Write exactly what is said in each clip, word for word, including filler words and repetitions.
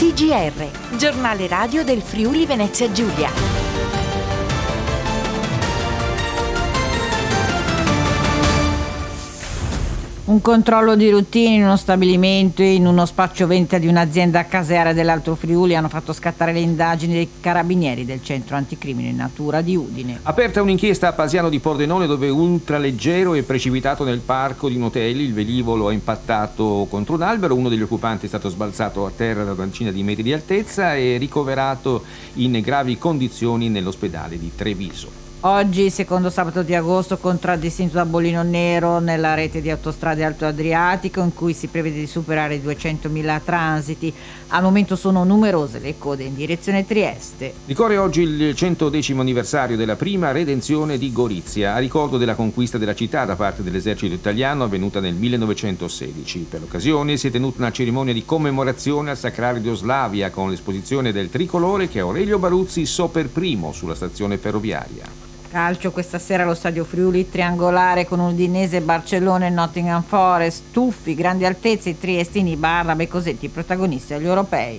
T G R, giornale radio del Friuli Venezia Giulia. Un controllo di routine in uno stabilimento e in uno spaccio vendita di un'azienda casearia dell'Alto Friuli hanno fatto scattare le indagini dei carabinieri del centro anticrimine Natura di Udine. Aperta un'inchiesta a Pasiano di Pordenone, dove un ultraleggero è precipitato nel parco di un hotel. Il velivolo ha impattato contro un albero, uno degli occupanti è stato sbalzato a terra da una decina di metri di altezza e ricoverato in gravi condizioni nell'ospedale di Treviso. Oggi, secondo sabato di agosto, contraddistinto da bollino nero nella rete di autostrade Alto Adriatico, in cui si prevede di superare i duecentomila transiti. Al momento sono numerose le code in direzione Trieste. Ricorre oggi il centodecimo anniversario della prima redenzione di Gorizia, a ricordo della conquista della città da parte dell'esercito italiano avvenuta nel millenovecentosedici. Per l'occasione si è tenuta una cerimonia di commemorazione al Sacrario di Oslavia con l'esposizione del tricolore che Aurelio Baruzzi issò per primo sulla stazione ferroviaria. Calcio questa sera allo Stadio Friuli, triangolare con Udinese, Barcellona e Nottingham Forest. Tuffi, grandi altezze, i triestini, Barra, Becosetti, protagonisti agli europei.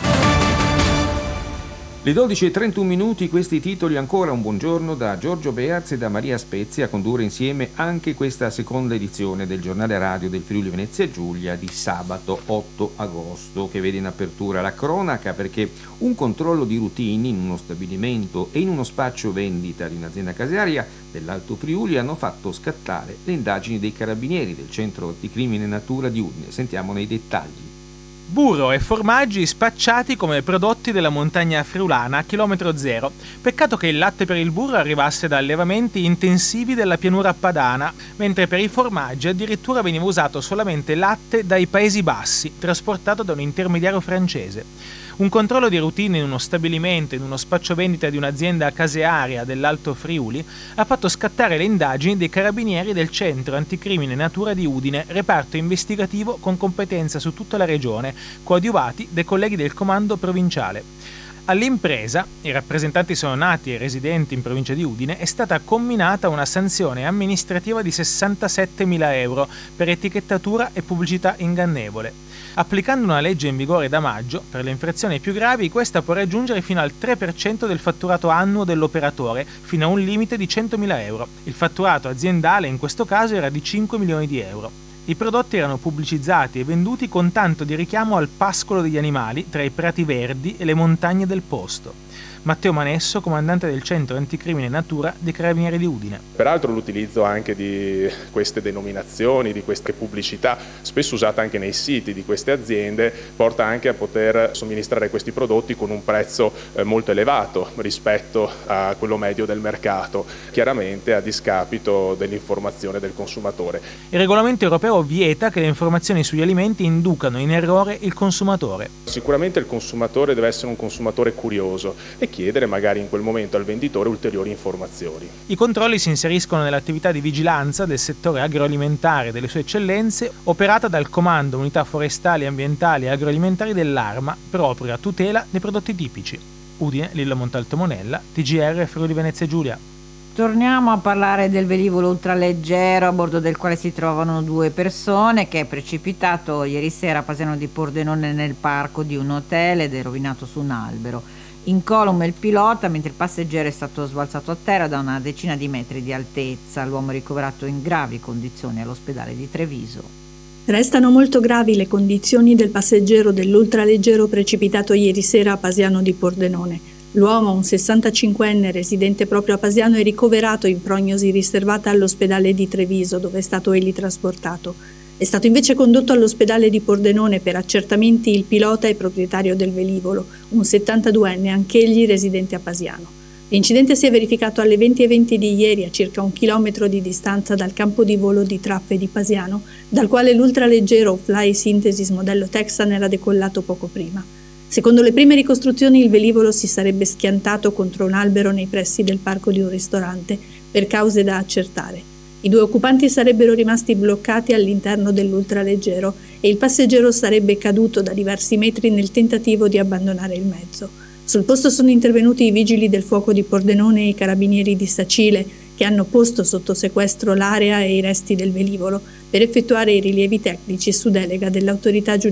Le dodici e trentuno minuti, questi titoli. Ancora un buongiorno da Giorgio Bearz e da Maria Spezia a condurre insieme anche questa seconda edizione del giornale radio del Friuli Venezia Giulia di sabato otto agosto, che vede in apertura la cronaca perché un controllo di routine in uno stabilimento e in uno spaccio vendita di un'azienda casearia dell'Alto Friuli hanno fatto scattare le indagini dei carabinieri del centro anticrimine Natura di Udine. Sentiamone i dettagli. Burro e formaggi spacciati come prodotti della montagna friulana a chilometro zero. Peccato che il latte per il burro arrivasse da allevamenti intensivi della pianura padana, mentre per i formaggi addirittura veniva usato solamente latte dai Paesi Bassi, trasportato da un intermediario francese. Un controllo di routine in uno stabilimento, in uno spaccio vendita di un'azienda casearia dell'Alto Friuli, ha fatto scattare le indagini dei carabinieri del centro anticrimine Natura di Udine, reparto investigativo con competenza su tutta la regione, coadiuvati dai colleghi del comando provinciale. All'impresa, i rappresentanti sono nati e residenti in provincia di Udine, è stata comminata una sanzione amministrativa di sessantasettemila euro per etichettatura e pubblicità ingannevole. Applicando una legge in vigore da maggio, per le infrazioni più gravi, questa può raggiungere fino al tre per cento del fatturato annuo dell'operatore, fino a un limite di centomila euro. Il fatturato aziendale in questo caso era di cinque milioni di euro. I prodotti erano pubblicizzati e venduti con tanto di richiamo al pascolo degli animali tra i prati verdi e le montagne del posto. Matteo Manesso, comandante del centro anticrimine Natura dei Carabinieri di Udine. Peraltro l'utilizzo anche di queste denominazioni, di queste pubblicità, spesso usate anche nei siti di queste aziende, porta anche a poter somministrare questi prodotti con un prezzo molto elevato rispetto a quello medio del mercato, chiaramente a discapito dell'informazione del consumatore. Il regolamento europeo vieta che le informazioni sugli alimenti inducano in errore il consumatore. Sicuramente il consumatore deve essere un consumatore curioso e chiedere magari in quel momento al venditore ulteriori informazioni. I controlli si inseriscono nell'attività di vigilanza del settore agroalimentare delle sue eccellenze, operata dal Comando Unità Forestali, Ambientali e Agroalimentari dell'Arma, proprio a tutela dei prodotti tipici. Udine, Lillo Montalto Monella, T G R Friuli Venezia Giulia. Torniamo a parlare del velivolo ultraleggero a bordo del quale si trovano due persone, che è precipitato ieri sera a Pasiano di Pordenone nel parco di un hotel ed è rovinato su un albero. Incolume il pilota, mentre il passeggero è stato sbalzato a terra da una decina di metri di altezza. L'uomo è ricoverato in gravi condizioni all'ospedale di Treviso. Restano molto gravi le condizioni del passeggero dell'ultraleggero precipitato ieri sera a Pasiano di Pordenone. L'uomo, un sessantacinquenne residente proprio a Pasiano, è ricoverato in prognosi riservata all'ospedale di Treviso, dove è stato egli trasportato. È stato invece condotto all'ospedale di Pordenone per accertamenti il pilota e proprietario del velivolo, un settantaduenne, anch'egli residente a Pasiano. L'incidente si è verificato alle venti e venti di ieri, a circa un chilometro di distanza dal campo di volo di Traffe di Pasiano, dal quale l'ultraleggero Fly Synthesis modello Texan era decollato poco prima. Secondo le prime ricostruzioni, il velivolo si sarebbe schiantato contro un albero nei pressi del parco di un ristorante, per cause da accertare. I due occupanti sarebbero rimasti bloccati all'interno dell'ultraleggero e il passeggero sarebbe caduto da diversi metri nel tentativo di abbandonare il mezzo. Sul posto sono intervenuti i vigili del fuoco di Pordenone e i carabinieri di Sacile, che hanno posto sotto sequestro l'area e i resti del velivolo per effettuare i rilievi tecnici su delega dell'autorità giudiziaria.